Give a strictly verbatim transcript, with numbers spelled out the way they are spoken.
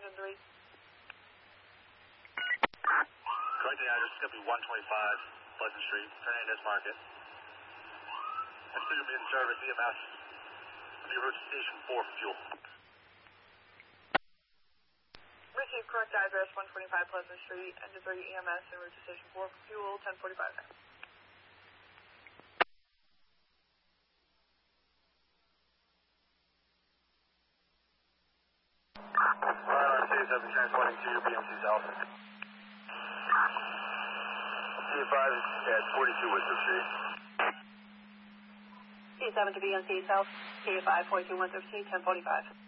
engine three. Correcting address is going to be one twenty-five Pleasant Street, turning into Market. S three will be in service, E M S. Will be route to Station four for fuel. Received correct address, one twenty-five Pleasant Street, engine three E M S, en route to Station four for fuel, ten forty-five. R C seven transporting to B M C South. C five at forty-two Worcester Street. C seven to B M C South, C five, forty-two Winter Street, ten forty-five.